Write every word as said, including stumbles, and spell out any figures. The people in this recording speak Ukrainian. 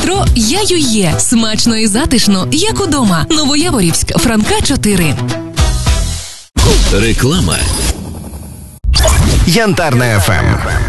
метро Я-Ю-Є. Смачно і затишно, як удома. Новояворівськ, Франка, чотири. Реклама. Янтарна еф ем.